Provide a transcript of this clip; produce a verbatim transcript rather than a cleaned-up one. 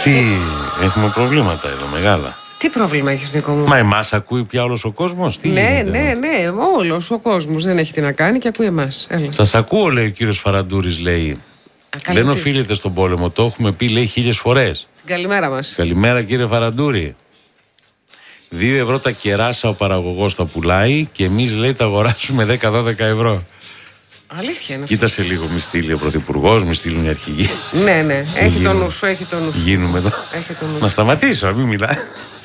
Τι, έχουμε προβλήματα εδώ μεγάλα. Τι πρόβλημα έχεις, Νίκο μου? Μα εμάς ακούει πια όλος ο κόσμος? Τι ναι, γίνεται, ναι, ναι, όλος ο κόσμος δεν έχει τι να κάνει και ακούει εμάς. Έλα. Σας ακούω, λέει ο κύριος Φαραντούρης, λέει. Α, Δεν οφείλεται στον πόλεμο, το έχουμε πει, λέει, χίλιες φορές. Καλημέρα μας. Καλημέρα, κύριε Φαραντούρη. Δύο ευρώ τα κεράσα ο παραγωγός τα πουλάει και εμείς, λέει, τα αγοράσουμε δέκα με δώδεκα ευρώ. Αλήθεια είναι. Κοίτασε λίγο, μη στείλει ο πρωθυπουργός, μη στείλουν οι αρχηγοί. Ναι, ναι, έχει το νου σου, έχει το νου σου. Γίνουμε εδώ. Έχει το νου. Να σταματήσω, μην μιλάει.